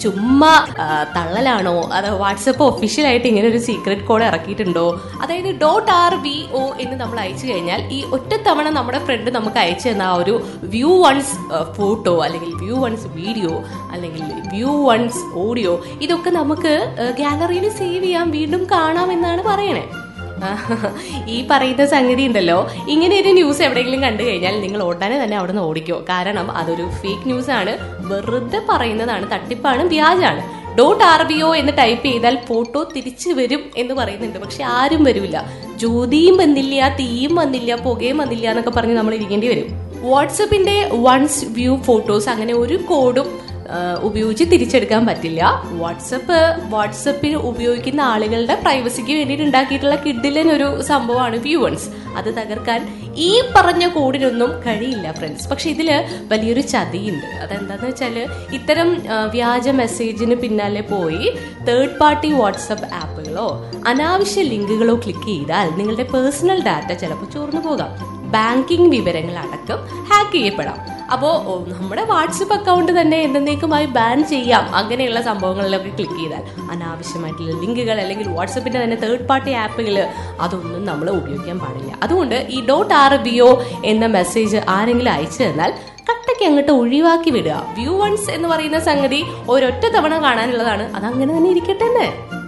ചുമ്മാ തള്ളലാണോ, അത് വാട്സപ്പ് ഒഫീഷ്യലായിട്ട് ഇങ്ങനെ ഒരു സീക്രട്ട് കോഡ് ഇറക്കിയിട്ടുണ്ടോ? അതായത് .rvo എന്ന് നമ്മൾ അയച്ചു കഴിഞ്ഞാൽ ഈ ഒറ്റത്തവണ നമ്മുടെ ഫ്രണ്ട് നമുക്ക് അയച്ചു തന്ന ആ ഒരു വ്യൂ വൺസ് ഫോട്ടോ അല്ലെങ്കിൽ വ്യൂ വൺസ് വീഡിയോ അല്ലെങ്കിൽ വ്യൂ വൺസ് ഓഡിയോ ഇതൊക്കെ നമുക്ക് ഗാലറിയിൽ സേവ് ചെയ്യാം, വീണ്ടും കാണാം എന്നാണ് പറയണേ. ഈ പറയുന്ന സംഗതി ഉണ്ടല്ലോ, ഇങ്ങനെ ഒരു ന്യൂസ് എവിടെയെങ്കിലും കണ്ടു കഴിഞ്ഞാൽ നിങ്ങൾ ഉടനെ തന്നെ അവിടെ നിന്ന് ഓടിക്കോ. കാരണം അതൊരു ഫേക്ക് ന്യൂസ് ആണ്, വെറുതെ പറയുന്നതാണ്, തട്ടിപ്പാണ്, വ്യാജാണ്. .rvo എന്ന് ടൈപ്പ് ചെയ്താൽ ഫോട്ടോ തിരിച്ചു വരും എന്ന് പറയുന്നുണ്ട്, പക്ഷെ ആരും വരില്ല. ജ്യോതിയും വന്നില്ല, തീയും വന്നില്ല, പുകയും വന്നില്ല എന്നൊക്കെ പറഞ്ഞ് നമ്മൾ ഇരിക്കേണ്ടി വരും. വാട്സപ്പിന്റെ വൺസ് വ്യൂ ഫോട്ടോസ് അങ്ങനെ ഒരു കോഡും ഉപയോഗിച്ച് തിരിച്ചെടുക്കാൻ പറ്റില്ല. വാട്സപ്പിൽ ഉപയോഗിക്കുന്ന ആളുകളുടെ പ്രൈവസിക്ക് വേണ്ടിയിട്ട് ഉണ്ടാക്കിയിട്ടുള്ള കിഡിലൻ ഒരു സംഭവമാണ് വ്യൂവൺസ്. അത് തകർക്കാൻ ഈ പറഞ്ഞ കോഡിനൊന്നും കഴിയില്ല ഫ്രണ്ട്സ്. പക്ഷെ ഇതില് വലിയൊരു ചതിയുണ്ട്. അതെന്താന്ന് വെച്ചാല് ഇത്തരം വ്യാജ മെസ്സേജിന് പിന്നാലെ പോയി തേർഡ് പാർട്ടി വാട്സപ്പ് ആപ്പുകളോ അനാവശ്യ ലിങ്കുകളോ ക്ലിക്ക് ചെയ്താൽ നിങ്ങളുടെ പേഴ്സണൽ ഡാറ്റ ചിലപ്പോൾ ചോർന്നു പോകാം, ബാങ്കിങ് വിവരങ്ങൾ അടക്കം ഹാക്ക് ചെയ്യപ്പെടാം. അപ്പോൾ നമ്മുടെ വാട്സപ്പ് അക്കൗണ്ട് തന്നെ എന്നേക്കുമായി ബാൻ ചെയ്യാം അങ്ങനെയുള്ള സംഭവങ്ങളിലൊക്കെ ക്ലിക്ക് ചെയ്താൽ. അനാവശ്യമായിട്ടുള്ള ലിങ്കുകൾ അല്ലെങ്കിൽ വാട്സപ്പിന്റെ തന്നെ തേർഡ് പാർട്ടി ആപ്പുകൾ അതൊന്നും നമ്മൾ ഉപയോഗിക്കാൻ പാടില്ല. അതുകൊണ്ട് ഈ .rvo എന്ന മെസ്സേജ് ആരെങ്കിലും അയച്ചു തന്നാൽ കട്ടയ്ക്ക് അങ്ങോട്ട് ഒഴിവാക്കി വിടുക. വ്യൂ വൺസ് എന്ന് പറയുന്ന സംഗതി ഒരൊറ്റ തവണ കാണാനുള്ളതാണ്, അതങ്ങനെ തന്നെ ഇരിക്കട്ടെ.